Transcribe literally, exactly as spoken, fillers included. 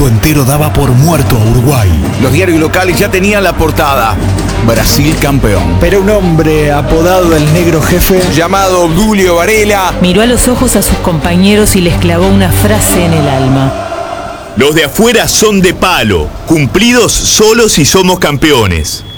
mundo entero daba por muerto a Uruguay. Los diarios locales ya tenían la portada: Brasil campeón. Pero un hombre apodado el Negro Jefe, llamado Obdulio Varela, miró a los ojos a sus compañeros y les clavó una frase en el alma: los de afuera son de palo, cumplidos solo si somos campeones.